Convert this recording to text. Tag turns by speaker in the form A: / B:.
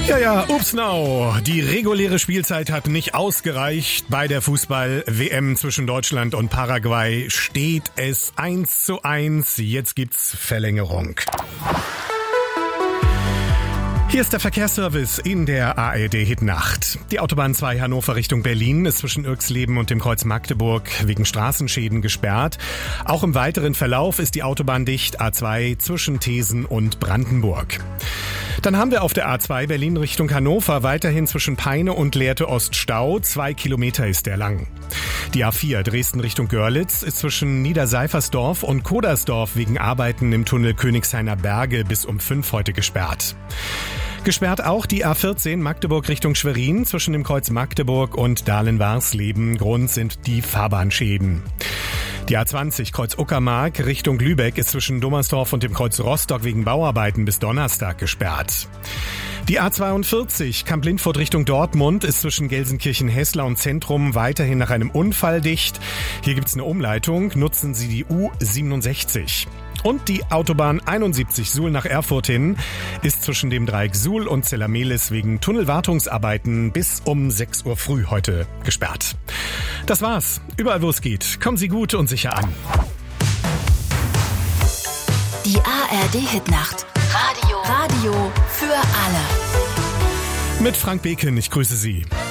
A: Ja, ups now. Die reguläre Spielzeit hat nicht ausgereicht. Bei der Fußball-WM zwischen Deutschland und Paraguay steht es 1:1. Jetzt gibt's Verlängerung. Hier ist der Verkehrsservice in der ARD-Hitnacht. Die Autobahn 2 Hannover Richtung Berlin ist zwischen Irxleben und dem Kreuz Magdeburg wegen Straßenschäden gesperrt. Auch im weiteren Verlauf ist die Autobahn dicht, A2 zwischen Thesen und Brandenburg. Dann haben wir auf der A2 Berlin Richtung Hannover weiterhin zwischen Peine und Lehrte Ost Stau. 2 Kilometer ist der lang. Die A4 Dresden Richtung Görlitz ist zwischen Niederseifersdorf und Kodersdorf wegen Arbeiten im Tunnel Königshainer Berge bis um 5 heute gesperrt. Gesperrt auch die A14 Magdeburg Richtung Schwerin zwischen dem Kreuz Magdeburg und Dahlen-Warsleben. Grund sind die Fahrbahnschäden. Die A20 Kreuz Uckermark Richtung Lübeck ist zwischen Dommersdorf und dem Kreuz Rostock wegen Bauarbeiten bis Donnerstag gesperrt. Die A42 Kamp-Lindfurt Richtung Dortmund ist zwischen Gelsenkirchen-Hessler und Zentrum weiterhin nach einem Unfall dicht. Hier gibt's eine Umleitung. Nutzen Sie die U67. Und die Autobahn 71 Suhl nach Erfurt hin ist zwischen dem Dreieck Suhl und Zellamelis wegen Tunnelwartungsarbeiten bis um 6 Uhr früh heute gesperrt. Das war's. Überall, wo es geht, kommen Sie gut und sicher an.
B: Die ARD-Hitnacht. Radio für alle.
A: Mit Frank Beken, ich grüße Sie.